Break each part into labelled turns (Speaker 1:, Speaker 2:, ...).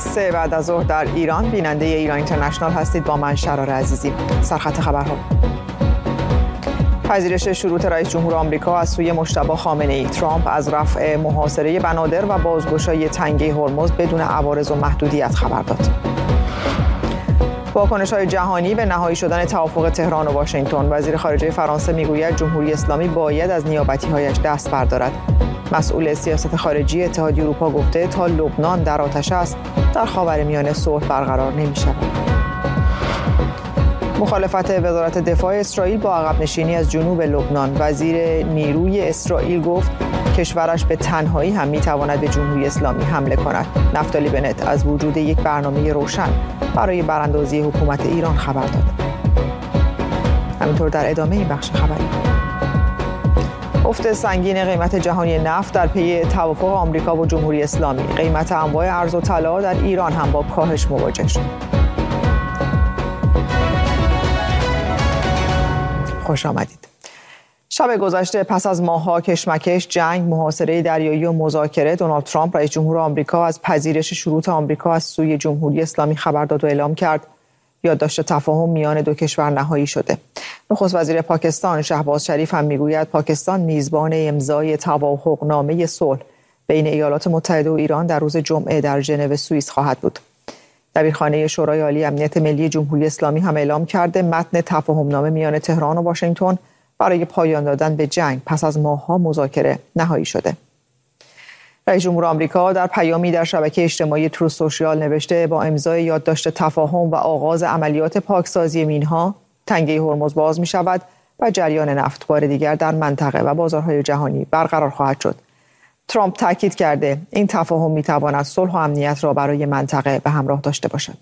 Speaker 1: 3 بعد از ظهر در ایران. بیننده ایران اینترنشنال هستید با من شرار عزیزی. سرخط خبرها: پذیرش شروط رئیس جمهور آمریکا از سوی مجتبی خامنه‌ای. ترامپ از رفع محاصره بنادر و بازگشایی تنگه هرمز بدون عوارض و محدودیت خبر داد. واکنش‌های جهانی به نهایی شدن توافق تهران و واشنگتن. وزیر خارجه فرانسه میگوید جمهوری اسلامی باید از نیابتی‌هایش دست بردارد. مسئول سیاست خارجی اتحادیه اروپا گفته تا لبنان در آتش است، در خاورمیانه صلح برقرار نمی‌شود. مخالفت وزارت دفاع اسرائیل با عقب نشینی از جنوب لبنان. وزیر نیروی اسرائیل گفت کشورش به تنهایی هم می‌تواند به جمهوری اسلامی حمله کند. نفتالی بنت از وجود یک برنامه روشن برای براندازی حکومت ایران خبر داد. همینطور در ادامه این بخش خبری: افت سنگین قیمت جهانی نفت در پی توافق آمریکا و جمهوری اسلامی. قیمت انواع ارز و طلا در ایران هم با کاهش مواجه شد. خوش آمدید. شب گذشته پس از ماه‌ها کشمکش، جنگ، محاصره دریایی و مذاکره، دونالد ترامپ رئیس جمهور آمریکا از پذیرش شروط آمریکا از سوی جمهوری اسلامی خبر داد و اعلام کرد یادداشت تفاهم میان دو کشور نهایی شده. نخست وزیر پاکستان شهباز شریف هم میگوید پاکستان میزبان امضای توافقنامه صلح بین ایالات متحده و ایران در روز جمعه در ژنو سوئیس خواهد بود. دبیرخانه شورای عالی امنیت ملی جمهوری اسلامی هم اعلام کرده متن تفاهمنامه میان تهران و واشنگتن برای پایان دادن به جنگ پس از ماه‌ها مذاکره نهایی شده. رئیس جمهور آمریکا در پیامی در شبکه اجتماعی تروث سوشیال نوشته با امضای یادداشت تفاهم و آغاز عملیات پاکسازی مینها، تنگه هرمز باز می‌شود و جریان نفت بار دیگر در منطقه و بازارهای جهانی برقرار خواهد شد. ترامپ تاکید کرده این تفاهم می‌تواند صلح و امنیت را برای منطقه به همراه داشته باشد.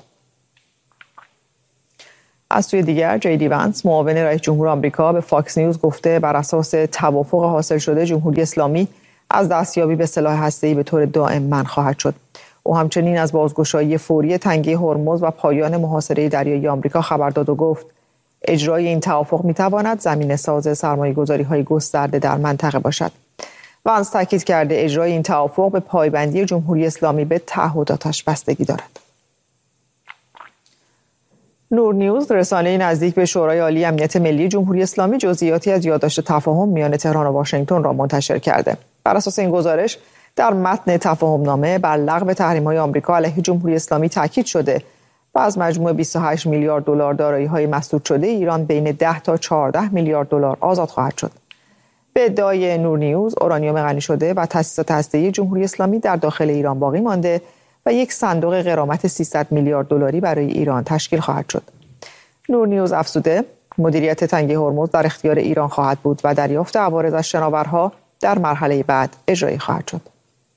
Speaker 1: از سوی دیگر جی دی ونس معاون رئیس جمهور آمریکا به فاکس نیوز گفته بر اساس توافق حاصل شده جمهوری اسلامی از دستیابی به سلاح هسته‌ای به طور دائم منع خواهد شد. او همچنین از بازگشایی فوری تنگه هرمز و پایان محاصره دریایی آمریکا خبر داد و گفت اجرای این توافق می‌تواند زمینه‌ساز سرمایه‌گذاری‌های گسترده در منطقه باشد. ونس تاکید کرده اجرای این توافق به پایبندی جمهوری اسلامی به تعهداتش بستگی دارد. نور نیوز رسانه‌ای نزدیک به شورای عالی امنیت ملی جمهوری اسلامی جزئیاتی از یادداشت تفاهم میان تهران و واشنگتن را منتشر کرده. بر اساس این گزارش در متن تفاهمنامه بر لغو تحریم‌های آمریکا علیه جمهوری اسلامی تاکید شده و از مجموع 28 میلیارد دلار دارایی‌های مسدود شده ایران بین 10 تا 14 میلیارد دلار آزاد خواهد شد. به ادعای نور نیوز اورانیوم غنی شده و تأسیسات هسته‌ای جمهوری اسلامی در داخل ایران باقی مانده و یک صندوق غرامت 300 میلیارد دلاری برای ایران تشکیل خواهد شد. نور نیوز افزوده مدیریت تنگه هرمز در اختیار ایران خواهد بود و دریافت عوارض از شناورها در مرحله بعد اجرایی خواهد شد.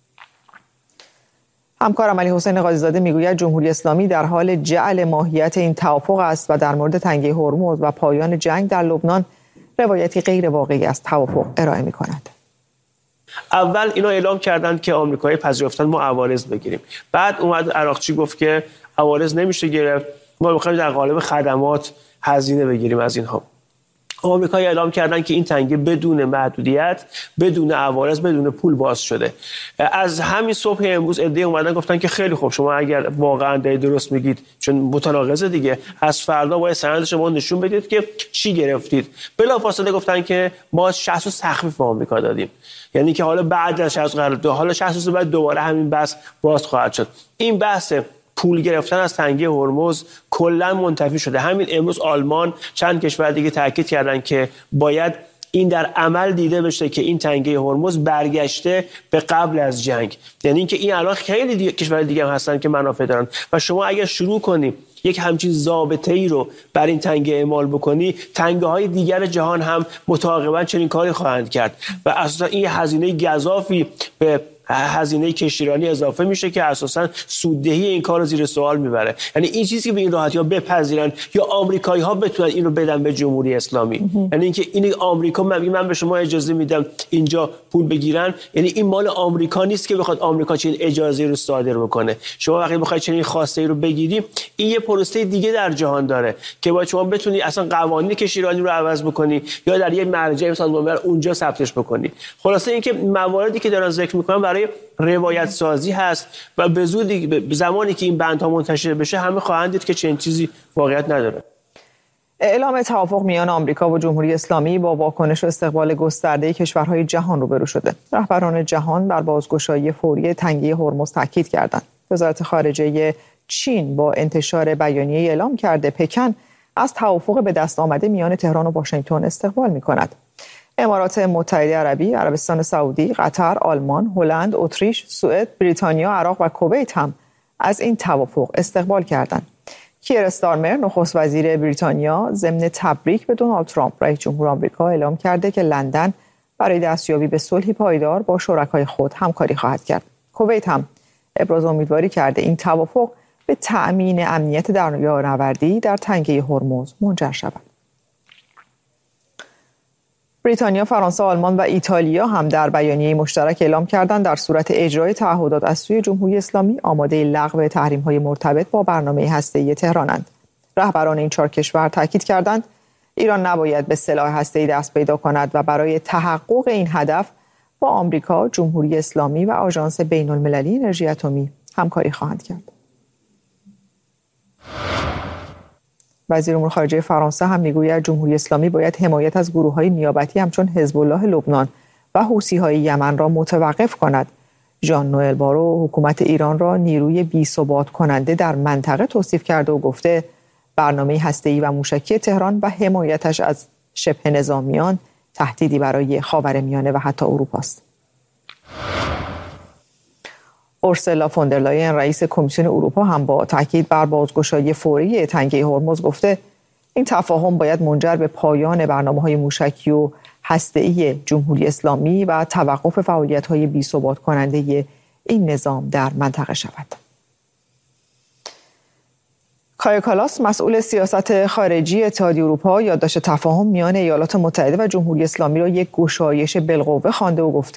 Speaker 1: همکارم علی حسین قاضی‌زاده میگوید جمهوری اسلامی در حال جعل ماهیت این توافق است و در مورد تنگه هرمز و پایان جنگ در لبنان روایتی غیر واقعی از توافق ارائه می‌کند.
Speaker 2: اول اینا اعلام کردند که آمریکایی پذیرفتن ما عوارض بگیریم. بعد اومد عراقچی گفت که عوارض نمیشه گرفت، ما می‌خوایم در قالب خدمات هزینه بگیریم از اینها. آمریکایی اعلام کردن که این تنگه بدون محدودیت، بدون عوارض، بدون پول باز شده. از همین صبح امروز عده اومدن گفتن که خیلی خوب شما اگر واقعا درست میگید چون متناقضه دیگه، از فردا باید سند شما نشون بدید که چی گرفتید. بلافاصله گفتن که ما 60 تخفیف به آمریکا دادیم. یعنی که حالا بعد از 60 قرار حالا 60 بعد دوباره همین بحث باز خواهد شد. این بحث پول گرفتن از تنگه هرمز کلا منتفی شده. همین امروز آلمان چند کشور دیگه تاکید کردن که باید این در عمل دیده بشه که این تنگه هرمز برگشته به قبل از جنگ. یعنی اینکه این الان خیلی کشور دیگه هم هستن که منافع دارن و شما اگر شروع کنی یک همچین ضابطه‌ای رو بر این تنگه اعمال بکنی، تنگه‌های دیگر جهان هم متعاقباً چنین کاری خواهند کرد و اساساً این هزینه گزافی به هزینه کشتیرانی اضافه میشه که اساساً سوددهی این کار رو زیر سوال میبره. یعنی این چیزی که به این راحتی ها بپذیرن یا آمریکایی ها بتونن اینو بدن به جمهوری اسلامی، یعنی اینکه این آمریکا من به شما اجازه میدم اینجا پول بگیرن، یعنی این مال آمریکا نیست که بخواد آمریکا چنین اجازه رو صادر بکنه. شما وقتی بخواید چنین خواسته ای رو بگیری، این یه پروسه دیگه در جهان داره که باید شما بتونی اصلا قوانین کشتیرانی رو عوض بکنی یا در یه مرجع مثلا اونجا ثبتش بکنی. خلاصه اینکه مواردی که دارن ذکر میکنن برای برای روایت سازی هست و به زودی زمانی که این بندها منتشر بشه همه خواهند دید که چنین چیزی واقعیت نداره.
Speaker 1: اعلام توافق میان آمریکا و جمهوری اسلامی با واکنش و استقبال گسترده کشورهای جهان روبرو شده. رهبران جهان بر بازگشایی فوری تنگه هرمز تاکید کردند. وزارت خارجه چین با انتشار بیانیه اعلام کرده پکن از توافق به دست آمده میان تهران و واشنگتن استقبال می‌کند. امارات متحده عربی، عربستان سعودی، قطر، آلمان، هلند، اتریش، سوئد، بریتانیا، عراق و کویت هم از این توافق استقبال کردند. کیر استارمر نخست وزیر بریتانیا ضمن تبریک به دونالد ترامپ رئیس جمهور آمریکا اعلام کرده که لندن برای دستیابی به صلحی پایدار با شرکای خود همکاری خواهد کرد. کویت هم ابراز امیدواری کرده این توافق به تأمین امنیت دریانوردی در تنگه هرمز منجر شود. بریتانیا، فرانسه، آلمان و ایتالیا هم در بیانیه مشترک اعلام کردند در صورت اجرای تعهدات از سوی جمهوری اسلامی آماده لغو تحریم‌های مرتبط با برنامه هسته‌ای تهرانند. رهبران این 4 کشور تاکید کردند ایران نباید به سلاح هسته‌ای دست پیدا کند و برای تحقق این هدف با آمریکا، جمهوری اسلامی و آژانس بین‌المللی انرژی اتمی همکاری خواهند کرد. وزیر امور خارجه فرانسه هم میگوید جمهوری اسلامی باید حمایت از گروه‌های نیابتی همچون حزب الله لبنان و حوثی‌های یمن را متوقف کند. ژان نوئل بارو حکومت ایران را نیروی بی‌ثبات کننده در منطقه توصیف کرده و گفته برنامه هسته‌ای و موشکی تهران و حمایتش از شبه نظامیان تهدیدی برای خاورمیانه و حتی اروپا است. اورسولا فوندرلاین رئیس کمیسیون اروپا هم با تاکید بر بازگشایی فوری تنگه هرمز گفته این تفاهم باید منجر به پایان برنامه‌های موشکی و هسته‌ای جمهوری اسلامی و توقف فعالیت‌های بی‌ثبات کننده این نظام در منطقه شود. کایا کالاس مسئول سیاست خارجی اتحادیه اروپا یادداشت تفاهم میان ایالات متحده و جمهوری اسلامی را یک گشایش بالقوه خوانده و گفته